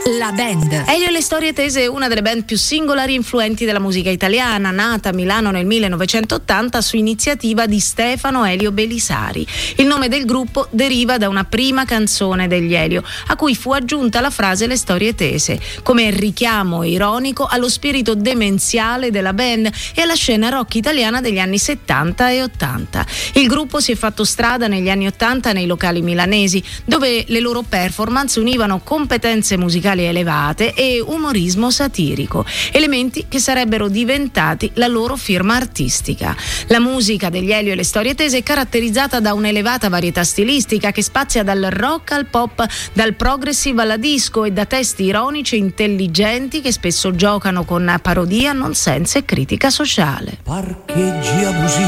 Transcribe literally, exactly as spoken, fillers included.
La band. Elio e le storie tese è una delle band più singolari e influenti della musica italiana, nata a Milano nel millenovecentottanta su iniziativa di Stefano Elio Belisari. Il nome del gruppo deriva da una prima canzone degli Elio, a cui fu aggiunta la frase "le storie tese", come richiamo ironico allo spirito demenziale della band e alla scena rock italiana degli anni settanta e ottanta. Il gruppo si è fatto strada negli anni ottanta nei locali milanesi, dove le loro performance univano competenze musicali elevate e umorismo satirico, elementi che sarebbero diventati la loro firma artistica. La musica degli Elio e le storie tese è caratterizzata da un'elevata varietà stilistica che spazia dal rock al pop, dal progressive alla disco e da testi ironici e intelligenti che spesso giocano con parodia, nonsense e critica sociale. Parcheggi abusivi